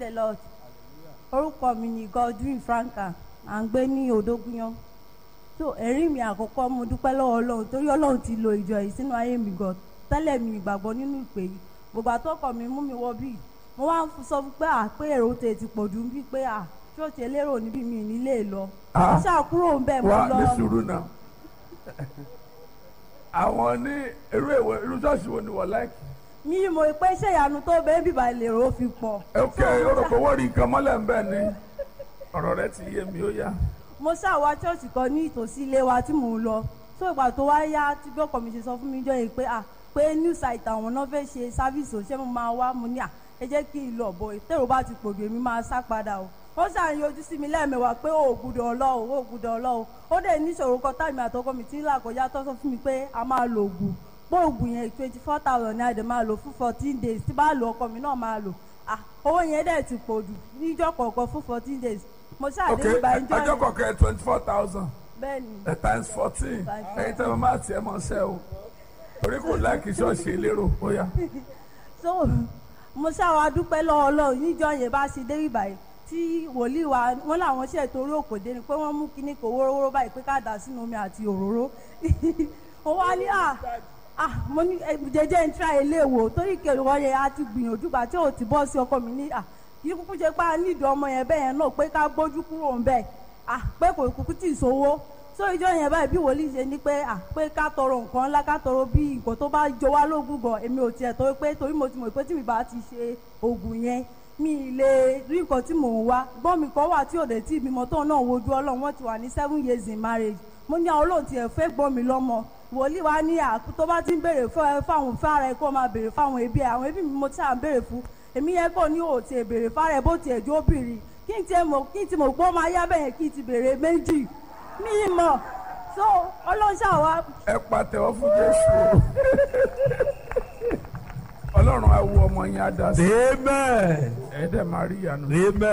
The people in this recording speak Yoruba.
the Lord. Orúkọ mi ni Godwin Franka, à ń gbé ní Odógúnyán. So ẹ̀rí mi àkọ́kọ́ mo dúpẹ́ lọ́wọ́ Ọlọ́run torí Ọlọ́run ti lo ìjọ yìí sínú ayé mi gan. Tẹ́lẹ̀ mi ìgbàgbọ́ nínú ìpè yìí. Gbogbo àtọ́kọ̀ mi mú mi wọ bíi. Mo wá sọ pé pé èrò tè ti pọ̀ jù bí pé ṣọ́ọ̀ṣì elérò níbí mi nílé lọ. Mo ṣàkúrò ń bẹ̀ mo lọ. Wà ní sùúrù náà. Àwọn ní irú ṣọ́ọ̀ṣì wo ni wọ́n láìkì? Mi mọ̀ pé ṣé ìyanu tó bẹ́ẹ̀ bíbá ìlérò fi pọ̀. Ok, ó rò pé wọ́n rí nǹkan mọ́lẹ̀ ń bẹ̀ ni ọ̀rọ̀ rẹ ti yé mi ó yá. Mo ṣàwá ṣọ́ọ̀ṣì kan ní ìtòsí ilé wa tí mò ń lọ. So ìgbà tó wá yá tí gbọ́kọ̀ mi ṣe sọ fún mi jọ yìí pé new site àwọn náà fẹ́ ṣe sáfíìsì òṣèlú mo máa wá mo ní ẹ jẹ́ kí n lọ bọ̀ ìtẹ̀rù bá ti pòjù èmi máa sá padà o. Ó ṣàyànjú sí mi lẹ́ẹ̀mẹwàá pé ó gbúdọ̀ ọlọ́ọ̀ ó dẹ̀ níṣòro kan táìmì àtọkọ mi tí ń là kọjá tó sọ fún mi pé a máa lo oògùn pé oògùn yẹn 24,000 ní àdè máa lò fún 14 days tí bá lo ọkọ mi náà máa lò owó yẹn dẹ̀ ti pọ̀ jù níjọ́ kọ̀ọ̀kan fún 14 days mo ṣàdé ìgbà ìjọ yẹn. ọjọ́ kọ̀ọ̀kan 24,000. bẹ́ẹ̀ni times 14 ẹ̀yin tẹ́ mo máa tiẹ̀ mọ́ ṣẹ́ o torí kò láìkí ṣọ́ọ̀ṣì elérò ó yá. So mo ṣàwá dúpẹ́ lọ́wọ́ Ọlọ́run níjọ́ yẹn bá ṣe dé ìbàyẹn tí wòlíì wa wọn làwọn ṣe torí òkòdé ni pé wọ́n mú kíní kò wórówóró báyìí pé ká dà sínú omi àti òróró ó wá ní mo ní jẹjẹ ń tra ilé wò torí kẹwọ́ yẹn á ti gbìyànjú gbà tí ò ti bọ́ sí ọkọ mi ní kí kúkú ṣe pé a nídìí ọmọ yẹn bẹ́ẹ̀ yẹn náà pé ká gbójú kúrò ń bẹ̀ pé kò kúkú tì í sówó so ìjọ yẹn báyìí bí wòlíì ṣe ní pé pé ká tọrọ nǹkan ńlá ká tọrọ bí nǹkan tó bá jọ wá lógún gan èmi ò tiẹ̀ torí mo ti mọ̀ pé tí mi bá ti ṣe oògùn yẹn mi lè rí nǹkan tí mò ń wá gbọ́n mi kan wà tí òde tí ìbímọ tó náà wojú Ọlọ́run wọ́n ti wà ní 7 years in marriage mo ní àwọn olóòtú ẹ̀ fẹ́ gbọ́n mi lọ́mọ wòlíì wa ní tó bá ti ń béèrè fáwọn fára ẹ̀ kó máa béèrè fáwọn ẹbí ẹ̀ àwọn ẹbí mi mo ti à ń béèrè fún èmi yẹn kò ní òòtì béèrè fára ẹ̀ bó ti ẹ̀jọ́ obìnrin kí n ti mọ̀ pé ó máa yá bẹ́yẹn kí n ti béèrè méjì mi mọ̀ so ọlọ́ṣà wa. ẹ pàtẹ́wọ́ fún Jésù Ọlọ́run á wo ọmọ yẹn á dá sí. Amen. ẹ dẹ̀ máa rí ìyanu. Amen.